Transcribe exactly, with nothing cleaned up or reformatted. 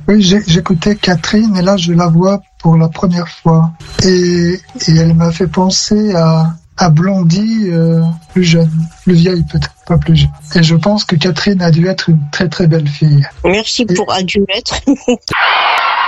Oui, j'ai, j'écoutais Catherine et là je la vois pour la première fois. Et, et elle m'a fait penser à, à Blondie, euh, plus jeune, plus vieille peut-être, pas plus jeune. Et je pense que Catherine a dû être une très très belle fille. Merci et... pour a dû être.